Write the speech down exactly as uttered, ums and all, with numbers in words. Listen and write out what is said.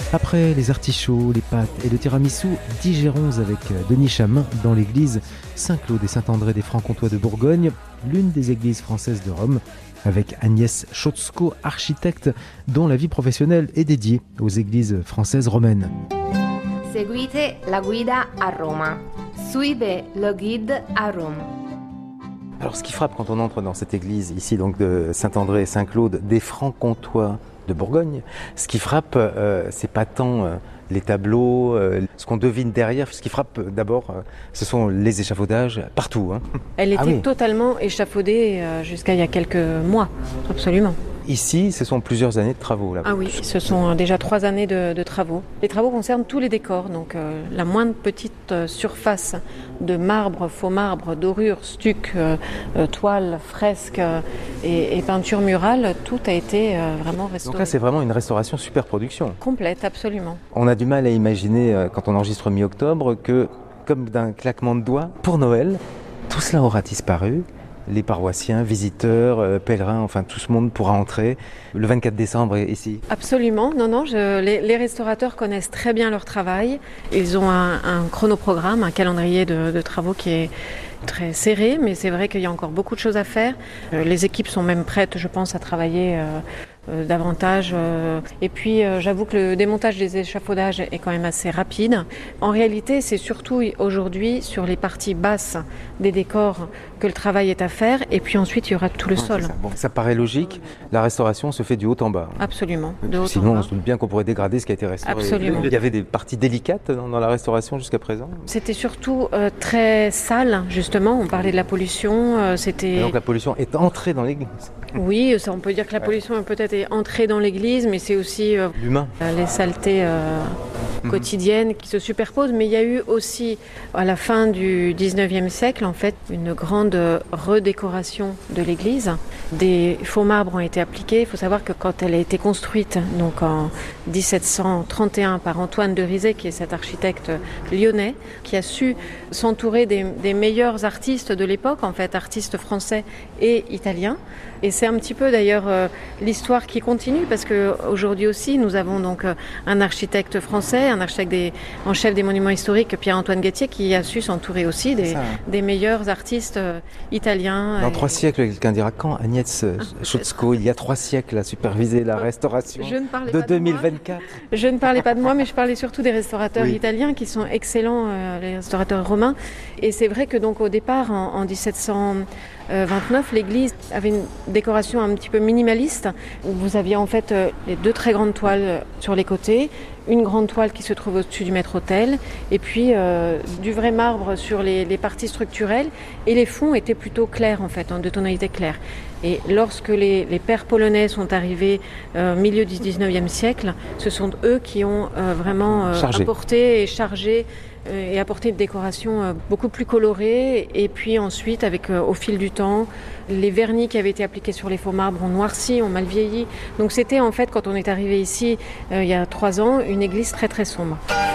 Après les artichauts, les pâtes et le tiramisu, digérons avec Denis Chamin dans l'église Saint-Claude et Saint-André des Francs-Comtois de Bourgogne, l'une des églises françaises de Rome, avec Agnès Schotzko, architecte dont la vie professionnelle est dédiée aux églises françaises romaines. Seguite la guida a Roma. Suive le guide a Rome. Alors ce qui frappe quand on entre dans cette église ici donc de Saint-André et Saint-Claude des Francs-Comtois de Bourgogne, ce qui frappe euh, c'est pas tant euh, les tableaux, euh, ce qu'on devine derrière, ce qui frappe euh, d'abord euh, ce sont les échafaudages partout. Hein. Elle était ah oui. totalement échafaudée euh, jusqu'à il y a quelques mois, absolument. Ici, ce sont plusieurs années de travaux. Là. Ah oui, ce sont déjà trois années de, de travaux. Les travaux concernent tous les décors, donc euh, la moindre petite euh, surface de marbre, faux marbre, dorure, stuc, euh, euh, toile, fresque euh, et, et peinture murale, tout a été euh, vraiment restauré. Donc là, c'est vraiment une restauration super production. Complète, absolument. On a du mal à imaginer, euh, quand on enregistre mi-octobre, que, comme d'un claquement de doigts, pour Noël, tout cela aura disparu. Les paroissiens, visiteurs, euh, pèlerins, enfin tout ce monde pourra entrer le vingt-quatre décembre ici. Absolument, non, non, je, les, les restaurateurs connaissent très bien leur travail. Ils ont un, un chronoprogramme, un calendrier de, de travaux qui est très serré, mais c'est vrai qu'il y a encore beaucoup de choses à faire. Euh, les équipes sont même prêtes, je pense, à travailler euh, euh, davantage. Euh. Et puis, euh, j'avoue que le démontage des échafaudages est quand même assez rapide. En réalité, c'est surtout aujourd'hui sur les parties basses des décors que le travail est à faire. Et puis ensuite, il y aura tout le ouais, sol. Ça. Bon, ça paraît logique. La restauration se fait du haut en bas. Absolument. De haut Sinon, en bas. on se doute bien qu'on pourrait dégrader ce qui a été restauré. Absolument. Il y avait des parties délicates dans, dans la restauration jusqu'à présent. C'était surtout euh, très sale, justement. On parlait de la pollution. Euh, c'était... Et donc la pollution est entrée dans l'église. Oui, ça, on peut dire que la pollution ouais. peut-être est entrée dans l'église, mais c'est aussi euh, l'humain. Les saletés euh, mmh. quotidiennes qui se superposent. Mais il y a eu aussi, à la fin du dix-neuvième siècle, en fait, une grande redécoration de l'église. Des faux marbres ont été appliqués. Il faut savoir que quand elle a été construite, donc en dix-sept cent trente et un, par Antoine de Rizet, qui est cet architecte lyonnais, qui a su s'entourer des, des meilleurs artistes de l'époque, en fait, artistes français et italiens. Et c'est un petit peu d'ailleurs euh, l'histoire qui continue, parce qu'aujourd'hui aussi nous avons donc euh, un architecte français, un architecte des, en chef des monuments historiques, Pierre-Antoine Guettier, qui a su s'entourer aussi des, ça, hein. des meilleurs artistes euh, italiens. Dans et... trois siècles, quelqu'un dira quand Agnès Schotzko, il y a trois siècles, a supervisé la restauration je ne parlais de pas deux mille vingt-quatre. De moi. Je ne parlais pas de moi, mais je parlais surtout des restaurateurs oui. italiens qui sont excellents, euh, les restaurateurs romains. Et c'est vrai que donc au départ, en, en dix-sept cent vingt-neuf, l'église avait une décoration un petit peu minimaliste, où vous aviez en fait les deux très grandes toiles sur les côtés, une grande toile qui se trouve au-dessus du maître-autel, et puis euh, du vrai marbre sur les, les parties structurelles, et les fonds étaient plutôt clairs en fait, en de tonalité claire. Et lorsque les, les pères polonais sont arrivés au euh, milieu du dix-neuvième siècle, ce sont eux qui ont euh, vraiment euh, apporté et chargé euh, et apporté une décoration euh, beaucoup plus colorée. Et puis ensuite, avec euh, au fil du temps, les vernis qui avaient été appliqués sur les faux marbres ont noirci, ont mal vieilli. Donc c'était en fait, quand on est arrivé ici euh, il y a trois ans, une église très très sombre.